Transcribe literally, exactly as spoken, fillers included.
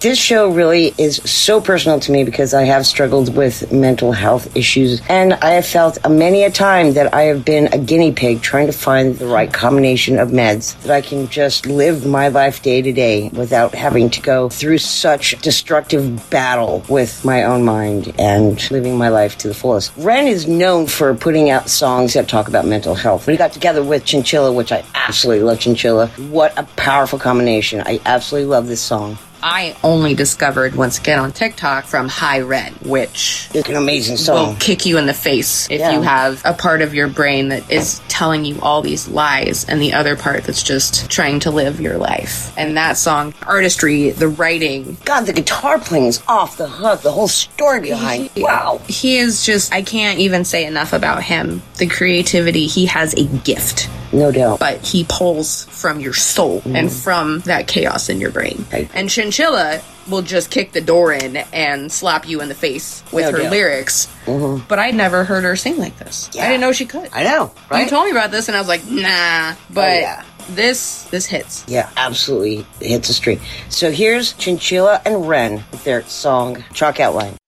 This show really is so personal to me because I have struggled with mental health issues, and I have felt many a time that I have been a guinea pig trying to find the right combination of meds that I can just live my life day to day without having to go through such destructive battle with my own mind and living my life to the fullest. Ren is known for putting out songs that talk about mental health. We got together with Chinchilla, which I absolutely love. Chinchilla, what a powerful combination. I absolutely love this song. I only discovered, once again on TikTok, from High Red, which it's an amazing song. Will kick you in the face if yeah. you have a part of your brain that is telling you all these lies and the other part that's just trying to live your life. And that song, artistry, the writing. God, the guitar playing is off the hook. The whole story behind it. Wow. He is just, I can't even say enough about him. The creativity, he has a gift. No doubt. But he pulls from your soul mm. and from that chaos in your brain. Right. And Chinchilla will just kick the door in and slap you in the face with no her doubt. lyrics. Mm-hmm. But I'd never heard her sing like this. Yeah. I didn't know she could. I know, right? You told me about this and I was like, nah. But oh, yeah. this this hits. Yeah, absolutely hits a string. So here's Chinchilla and Ren with their song, Chalk Outline.